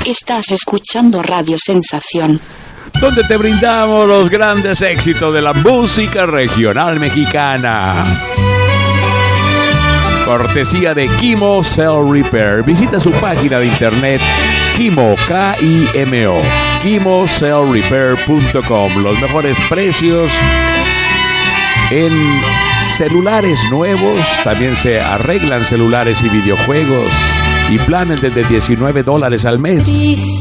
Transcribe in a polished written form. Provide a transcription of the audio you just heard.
Estás escuchando Radio Sensación, donde te brindamos los grandes éxitos de la música regional mexicana. Cortesía de Kimo Cell Repair. Visita su página de internet Kimo, K-I-M-O, KimoCellRepair.com. Los mejores precios en celulares nuevos. También se arreglan celulares y videojuegos y planes desde $19 al mes.